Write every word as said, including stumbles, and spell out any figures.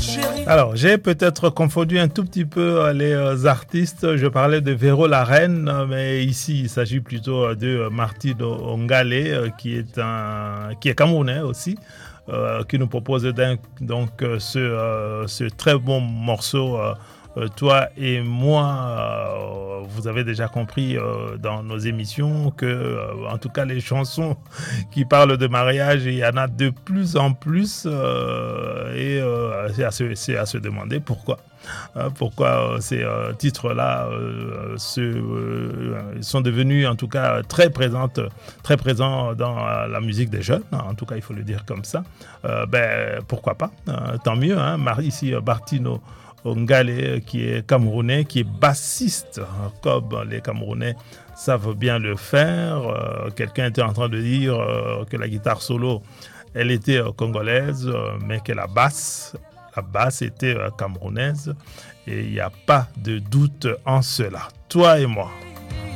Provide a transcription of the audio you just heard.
Alors, j'ai peut-être confondu un tout petit peu les artistes. Je parlais de Véro la Reine, mais ici, il s'agit plutôt de Martino Ongale, qui est un, qui est camerounais aussi, euh, qui nous propose donc ce, euh, ce très bon morceau. Euh, Euh, toi et moi, euh, vous avez déjà compris euh, dans nos émissions que, euh, en tout cas, les chansons qui parlent de mariage, il y en a de plus en plus, euh, et euh, c'est, à se, c'est à se demander pourquoi. Euh, pourquoi euh, ces euh, titres-là euh, se, euh, sont devenus, en tout cas, très présentes, très présents dans euh, la musique des jeunes. En tout cas, il faut le dire comme ça. Euh, ben, pourquoi pas, euh, tant mieux. Hein, ici, Martino Ongale, qui est camerounais, qui est bassiste, comme les Camerounais savent bien le faire. Euh, quelqu'un était en train de dire euh, que la guitare solo, elle était euh, congolaise, euh, mais que la basse, la basse était euh, camerounaise. Et il n'y a pas de doute en cela. Toi et moi.